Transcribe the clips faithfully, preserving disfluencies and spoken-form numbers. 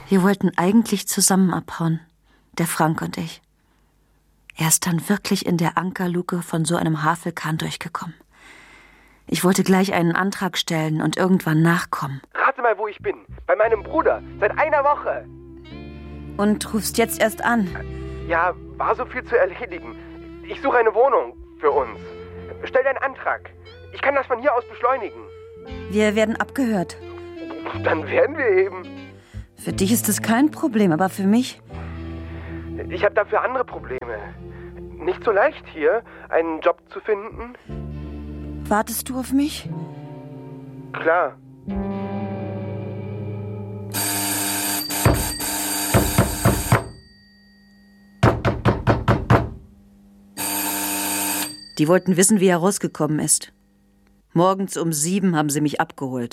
Wir wollten eigentlich zusammen abhauen, der Frank und ich. Er ist dann wirklich in der Ankerluke von so einem Havelkahn durchgekommen. Ich wollte gleich einen Antrag stellen und irgendwann nachkommen. Rate mal, wo ich bin. Bei meinem Bruder. Seit einer Woche. Und rufst jetzt erst an? Ja, war so viel zu erledigen. Ich suche eine Wohnung für uns. Stell deinen Antrag. Ich kann das von hier aus beschleunigen. Wir werden abgehört. Dann werden wir eben. Für dich ist es kein Problem, aber für mich? Ich habe dafür andere Probleme. Nicht so leicht hier, einen Job zu finden. Wartest du auf mich? Klar. Die wollten wissen, wie er rausgekommen ist. Morgens um sieben haben sie mich abgeholt.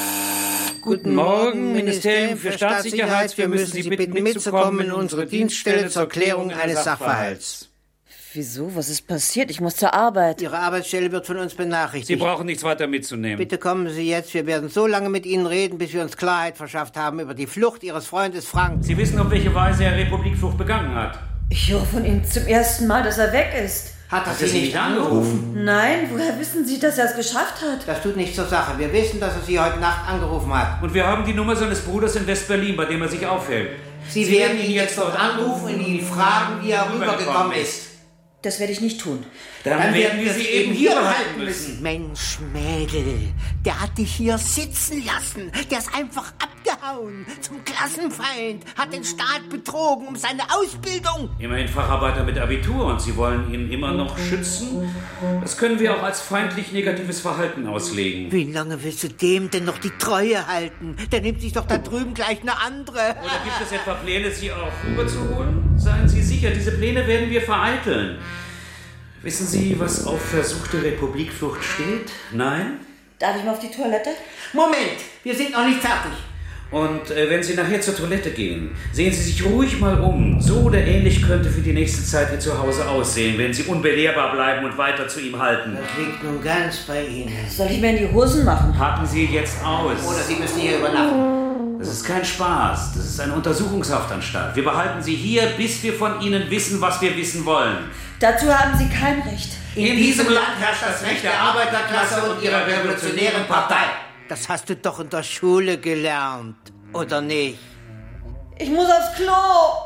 Guten Morgen, Ministerium für Staatssicherheit. Wir müssen Sie bitten, mitzukommen in unsere Dienststelle zur Klärung eines Sachverhalts. Wieso? Was ist passiert? Ich muss zur Arbeit. Ihre Arbeitsstelle wird von uns benachrichtigt. Sie brauchen nichts weiter mitzunehmen. Bitte kommen Sie jetzt. Wir werden so lange mit Ihnen reden, bis wir uns Klarheit verschafft haben über die Flucht Ihres Freundes Frank. Sie wissen, auf welche Weise er Republikflucht begangen hat. Ich höre von ihm zum ersten Mal, dass er weg ist. Hat er Sie nicht angerufen? Nein, woher wissen Sie, dass er es geschafft hat? Das tut nichts zur Sache. Wir wissen, dass er Sie heute Nacht angerufen hat. Und wir haben die Nummer seines Bruders in West-Berlin, bei dem er sich aufhält. Sie, Sie werden ihn jetzt dort anrufen und ihn fragen, wie er rübergekommen ist. Das werde ich nicht tun. Dann, Dann werden wir Sie eben hier behalten müssen. Mensch, Mädel, der hat dich hier sitzen lassen. Der ist einfach abgehauen zum Klassenfeind, hat den Staat betrogen um seine Ausbildung. Immerhin Facharbeiter mit Abitur und Sie wollen ihn immer noch schützen? Das können wir auch als feindlich negatives Verhalten auslegen. Wie lange willst du dem denn noch die Treue halten? Der nimmt sich doch da drüben gleich eine andere. Oder gibt es etwa Pläne, Sie auch rüberzuholen? Seien Sie sicher, diese Pläne werden wir vereiteln. Wissen Sie, was auf versuchte Republikflucht steht? Nein? Darf ich mal auf die Toilette? Moment, wir sind noch nicht fertig. Und äh, wenn Sie nachher zur Toilette gehen, sehen Sie sich ruhig mal um. So oder ähnlich könnte für die nächste Zeit Ihr Zuhause aussehen, wenn Sie unbelehrbar bleiben und weiter zu ihm halten. Das liegt nun ganz bei Ihnen. Soll ich mir in die Hosen machen? Packen Sie jetzt aus. Oder Sie müssen hier übernachten. Das ist kein Spaß. Das ist eine Untersuchungshaftanstalt. Wir behalten Sie hier, bis wir von Ihnen wissen, was wir wissen wollen. Dazu haben Sie kein Recht. In, In diesem Land herrscht das Recht der Arbeiterklasse und ihrer revolutionären Partei. Das hast du doch in der Schule gelernt, oder nicht? Ich muss aufs Klo.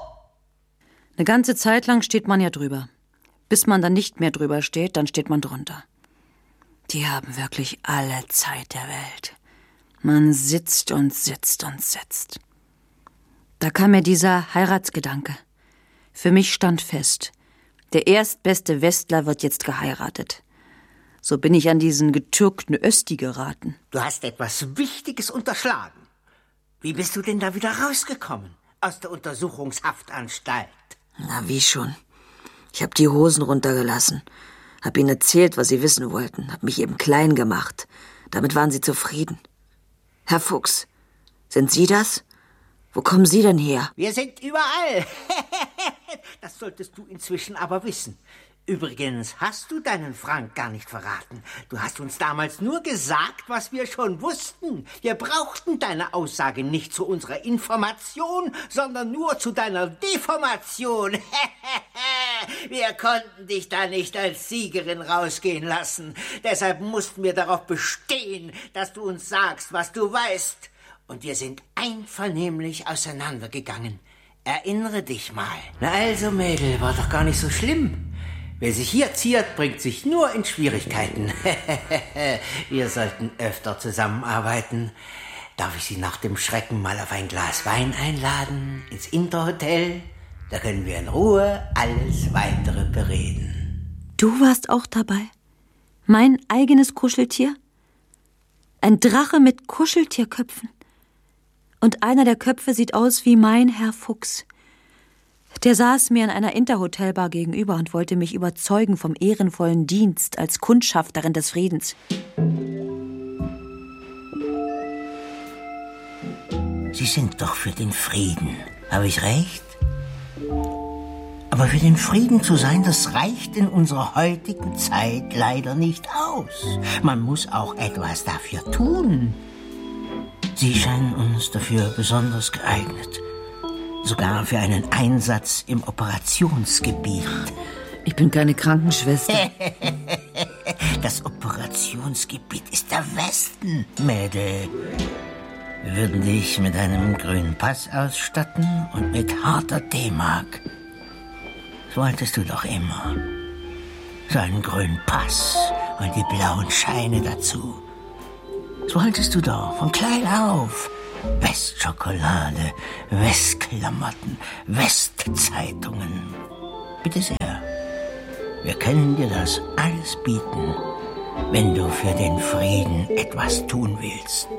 Eine ganze Zeit lang steht man ja drüber. Bis man dann nicht mehr drüber steht, dann steht man drunter. Die haben wirklich alle Zeit der Welt. Man sitzt und sitzt und sitzt. Da kam mir dieser Heiratsgedanke. Für mich stand fest, der erstbeste Westler wird jetzt geheiratet. So bin ich an diesen getürkten Östi geraten. Du hast etwas Wichtiges unterschlagen. Wie bist du denn da wieder rausgekommen? Aus der Untersuchungshaftanstalt? Na, wie schon. Ich hab die Hosen runtergelassen. Hab ihnen erzählt, was sie wissen wollten. Hab mich eben klein gemacht. Damit waren sie zufrieden. Herr Fuchs, sind Sie das? Wo kommen Sie denn her? Wir sind überall. Das solltest du inzwischen aber wissen. Übrigens hast du deinen Frank gar nicht verraten. Du hast uns damals nur gesagt, was wir schon wussten. Wir brauchten deine Aussage nicht zu unserer Information, sondern nur zu deiner Deformation. Wir konnten dich da nicht als Siegerin rausgehen lassen. Deshalb mussten wir darauf bestehen, dass du uns sagst, was du weißt. Und wir sind einvernehmlich auseinandergegangen. Erinnere dich mal. Na also, Mädel, war doch gar nicht so schlimm. Wer sich hier ziert, bringt sich nur in Schwierigkeiten. Wir sollten öfter zusammenarbeiten. Darf ich Sie nach dem Schrecken mal auf ein Glas Wein einladen? Ins Interhotel? Da können wir in Ruhe alles Weitere bereden. Du warst auch dabei? Mein eigenes Kuscheltier? Ein Drache mit Kuscheltierköpfen? Und einer der Köpfe sieht aus wie mein Herr Fuchs. Der saß mir in einer Interhotelbar gegenüber und wollte mich überzeugen vom ehrenvollen Dienst als Kundschafterin des Friedens. Sie sind doch für den Frieden. Habe ich recht? Aber für den Frieden zu sein, das reicht in unserer heutigen Zeit leider nicht aus. Man muss auch etwas dafür tun. Sie scheinen uns dafür besonders geeignet. Sogar für einen Einsatz im Operationsgebiet. Ich bin keine Krankenschwester. Das Operationsgebiet ist der Westen, Mädel. Wir würden dich mit einem grünen Pass ausstatten und mit harter D-Mark. So wolltest du doch immer. So einen grünen Pass und die blauen Scheine dazu. So wolltest du doch, von klein auf. Westschokolade, Westklamotten, Westzeitungen. Bitte sehr. Wir können dir das alles bieten, wenn du für den Frieden etwas tun willst.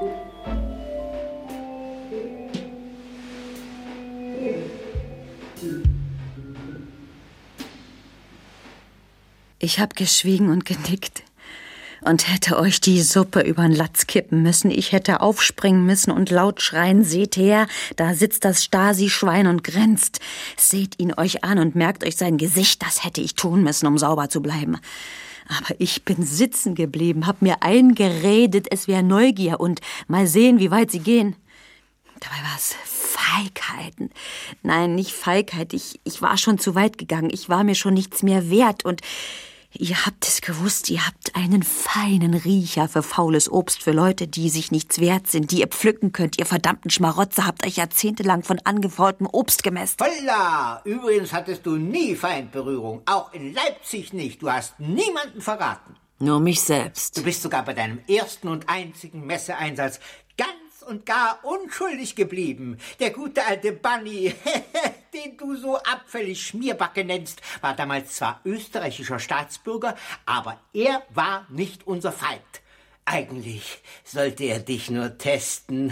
Ich habe geschwiegen und genickt und hätte euch die Suppe übern Latz kippen müssen. Ich hätte aufspringen müssen und laut schreien, seht her, da sitzt das Stasi-Schwein und grinst. Seht ihn euch an und merkt euch sein Gesicht, das hätte ich tun müssen, um sauber zu bleiben. Aber ich bin sitzen geblieben, hab mir eingeredet, es wäre Neugier und mal sehen, wie weit sie gehen. Dabei war es Feigheiten. Nein, nicht Feigheit, ich, ich war schon zu weit gegangen, ich war mir schon nichts mehr wert und ihr habt es gewusst, ihr habt einen feinen Riecher für faules Obst, für Leute, die sich nichts wert sind, die ihr pflücken könnt. Ihr verdammten Schmarotzer habt euch jahrzehntelang von angefaultem Obst gemässt. Holla! Übrigens hattest du nie Feindberührung, auch in Leipzig nicht. Du hast niemanden verraten. Nur mich selbst. Du bist sogar bei deinem ersten und einzigen Messeeinsatz ganz und gar unschuldig geblieben. Der gute alte Bunny, den du so abfällig Schmierbacke nennst, war damals zwar österreichischer Staatsbürger, aber er war nicht unser Feind. Eigentlich sollte er dich nur testen.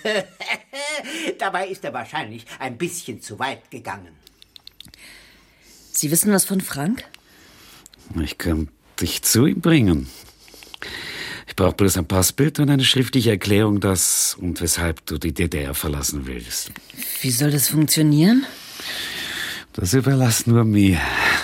Dabei ist er wahrscheinlich ein bisschen zu weit gegangen. Sie wissen was von Frank? Ich kann dich zu ihm bringen. Ich brauche bloß ein Passbild und eine schriftliche Erklärung, dass und weshalb du die D D R verlassen willst. Wie soll das funktionieren? Das überlass nur mir.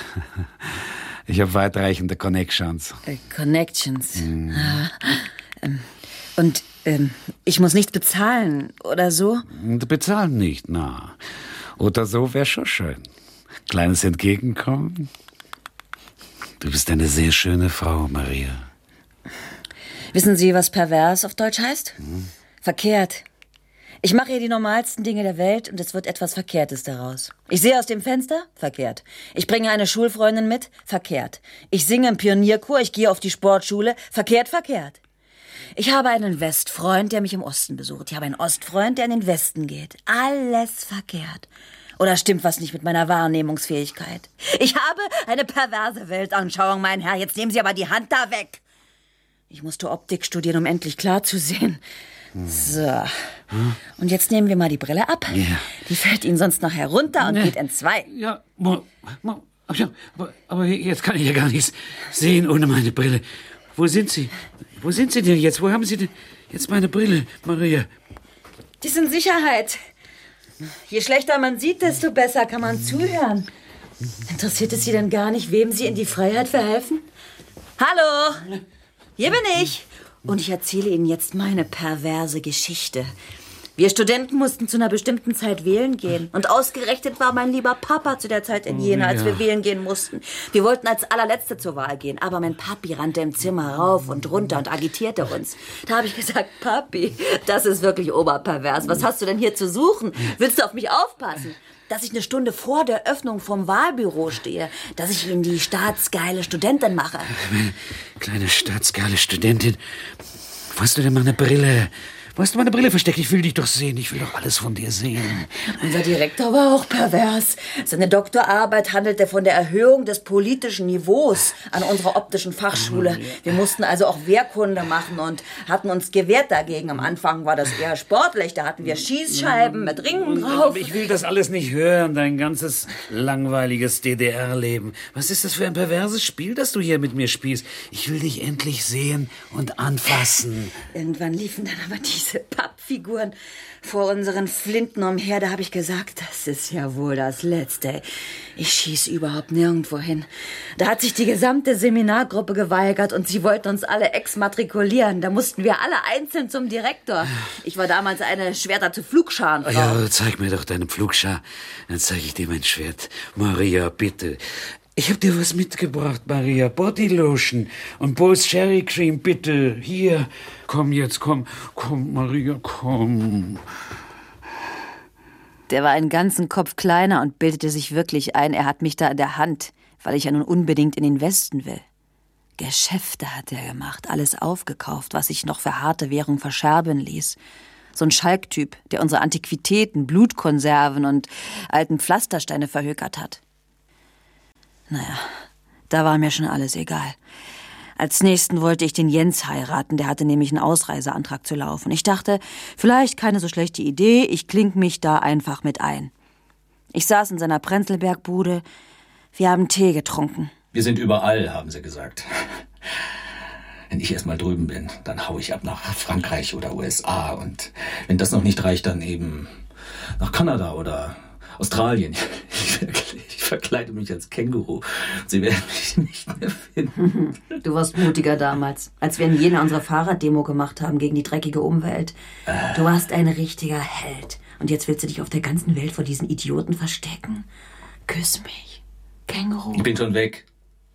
Ich habe weitreichende Connections. Äh, Connections. Mhm. Ah, ähm, und ähm, ich muss nichts bezahlen, oder so? Bezahlen nicht, na. Oder so wäre schon schön. Kleines Entgegenkommen. Du bist eine sehr schöne Frau, Maria. Wissen Sie, was pervers auf Deutsch heißt? Hm. Verkehrt. Ich mache hier die normalsten Dinge der Welt und es wird etwas Verkehrtes daraus. Ich sehe aus dem Fenster? Verkehrt. Ich bringe eine Schulfreundin mit? Verkehrt. Ich singe im Pionierchor, ich gehe auf die Sportschule? Verkehrt, verkehrt. Ich habe einen Westfreund, der mich im Osten besucht. Ich habe einen Ostfreund, der in den Westen geht. Alles verkehrt. Oder stimmt was nicht mit meiner Wahrnehmungsfähigkeit? Ich habe eine perverse Weltanschauung, mein Herr. Jetzt nehmen Sie aber die Hand da weg. Ich musste Optik studieren, um endlich klar zu sehen. So. Und jetzt nehmen wir mal die Brille ab. Yeah. Die fällt Ihnen sonst noch herunter und nee. geht in zwei. Ja, mo, mo, aber, aber jetzt kann ich ja gar nichts sehen ohne meine Brille. Wo sind Sie? Wo sind Sie denn jetzt? Wo haben Sie denn jetzt meine Brille, Maria? Die ist in Sicherheit. Je schlechter man sieht, desto besser kann man zuhören. Interessiert es Sie denn gar nicht, wem Sie in die Freiheit verhelfen? Hallo, hier bin ich. Und ich erzähle Ihnen jetzt meine perverse Geschichte. Wir Studenten mussten zu einer bestimmten Zeit wählen gehen. Und ausgerechnet war mein lieber Papa zu der Zeit in Jena, als wir wählen gehen mussten. Wir wollten als allerletzte zur Wahl gehen. Aber mein Papi rannte im Zimmer rauf und runter und agitierte uns. Da habe ich gesagt, Papi, das ist wirklich oberpervers. Was hast du denn hier zu suchen? Willst du auf mich aufpassen? Dass ich eine Stunde vor der Öffnung vom Wahlbüro stehe. Dass ich Ihnen die staatsgeile Studentin mache. Meine kleine staatsgeile Studentin. Wo hast du denn meine Brille? Wo hast du meine Brille versteckt? Ich will dich doch sehen. Ich will doch alles von dir sehen. Unser Direktor war auch pervers. Seine Doktorarbeit handelte von der Erhöhung des politischen Niveaus an unserer optischen Fachschule. Wir mussten also auch Wehrkunde machen und hatten uns gewehrt dagegen. Am Anfang war das eher sportlich. Da hatten wir Schießscheiben mit Ringen drauf. Ich will das alles nicht hören, dein ganzes langweiliges D D R-Leben. Was ist das für ein perverses Spiel, das du hier mit mir spielst? Ich will dich endlich sehen und anfassen. Irgendwann liefen dann aber die diese Pappfiguren vor unseren Flinten umher, da habe ich gesagt, das ist ja wohl das Letzte. Ich schieße überhaupt nirgendwo hin. Da hat sich die gesamte Seminargruppe geweigert und sie wollten uns alle exmatrikulieren. Da mussten wir alle einzeln zum Direktor. Ich war damals eine Schwerter zu Pflugscharenfrau. Ja, zeig mir doch deine Pflugschar. Dann zeige ich dir mein Schwert. Maria, bitte. Ich hab dir was mitgebracht, Maria. Bodylotion und Bose Cherry Cream, bitte. Hier. Komm jetzt, komm. Komm, Maria, komm. Der war einen ganzen Kopf kleiner und bildete sich wirklich ein, er hat mich da in der Hand, weil ich ja nun unbedingt in den Westen will. Geschäfte hat er gemacht, alles aufgekauft, was sich noch für harte Währung verscherbeln ließ. So ein Schalktyp, der unsere Antiquitäten, Blutkonserven und alten Pflastersteine verhökert hat. Naja, da war mir schon alles egal. Als Nächsten wollte ich den Jens heiraten, der hatte nämlich einen Ausreiseantrag zu laufen. Ich dachte, vielleicht keine so schlechte Idee, ich kling mich da einfach mit ein. Ich saß in seiner Prenzlbergbude, wir haben Tee getrunken. Wir sind überall, haben sie gesagt. Wenn ich erst mal drüben bin, dann hau ich ab nach Frankreich oder U S A und wenn das noch nicht reicht, dann eben nach Kanada oder Australien. Ich verkleide mich als Känguru. Sie werden mich nicht mehr finden. Du warst mutiger damals, als wir in Jena unsere Fahrraddemo gemacht haben gegen die dreckige Umwelt. Äh. Du warst ein richtiger Held. Und jetzt willst du dich auf der ganzen Welt vor diesen Idioten verstecken? Küss mich, Känguru. Ich bin schon weg.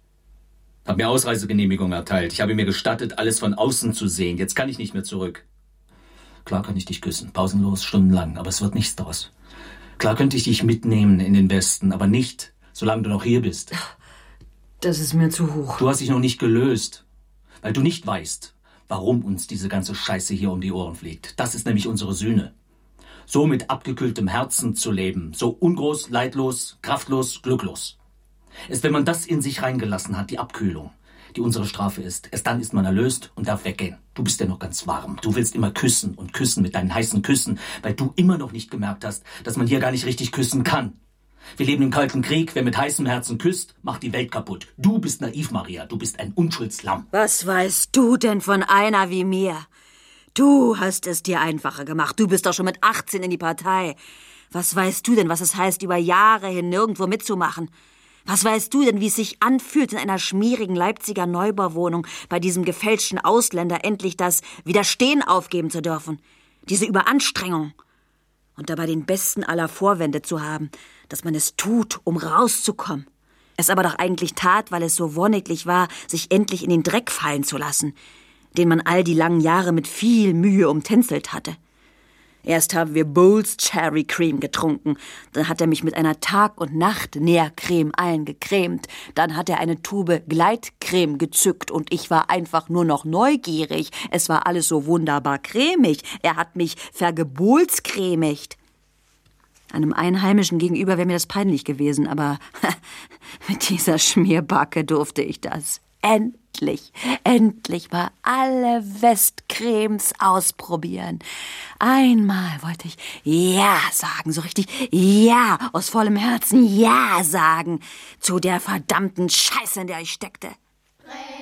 Hab mir Ausreisegenehmigung erteilt. Ich habe mir gestattet, alles von außen zu sehen. Jetzt kann ich nicht mehr zurück. Klar kann ich dich küssen, pausenlos, stundenlang, aber es wird nichts daraus. Klar könnte ich dich mitnehmen in den Westen, aber nicht, solange du noch hier bist. Das ist mir zu hoch. Du hast dich noch nicht gelöst, weil du nicht weißt, warum uns diese ganze Scheiße hier um die Ohren fliegt. Das ist nämlich unsere Sühne. So mit abgekühltem Herzen zu leben, so ungroß, leidlos, kraftlos, glücklos. Ist, wenn man das in sich reingelassen hat, die Abkühlung, die unsere Strafe ist. Erst dann ist man erlöst und darf weggehen. Du bist ja noch ganz warm. Du willst immer küssen und küssen mit deinen heißen Küssen, weil du immer noch nicht gemerkt hast, dass man hier gar nicht richtig küssen kann. Wir leben im Kalten Krieg. Wer mit heißem Herzen küsst, macht die Welt kaputt. Du bist naiv, Maria. Du bist ein Unschuldslamm. Was weißt du denn von einer wie mir? Du hast es dir einfacher gemacht. Du bist doch schon mit achtzehn in die Partei. Was weißt du denn, was es heißt, über Jahre hin nirgendwo mitzumachen? Was weißt du denn, wie es sich anfühlt, in einer schmierigen Leipziger Neubauwohnung bei diesem gefälschten Ausländer endlich das Widerstehen aufgeben zu dürfen? Diese Überanstrengung. Und dabei den besten aller Vorwände zu haben, dass man es tut, um rauszukommen. Es aber doch eigentlich tat, weil es so wonniglich war, sich endlich in den Dreck fallen zu lassen, den man all die langen Jahre mit viel Mühe umtänzelt hatte. Erst haben wir Bose Cherry Cream getrunken, dann hat er mich mit einer Tag- und Nacht-Nährcreme eingecremt, dann hat er eine Tube Gleitcreme gezückt und ich war einfach nur noch neugierig. Es war alles so wunderbar cremig, er hat mich vergebolscremigt. Einem Einheimischen gegenüber wäre mir das peinlich gewesen, aber mit dieser Schmierbacke durfte ich das. Endlich, endlich mal alle Westcremes ausprobieren. Einmal wollte ich Ja sagen, so richtig Ja, aus vollem Herzen Ja sagen zu der verdammten Scheiße, in der ich steckte.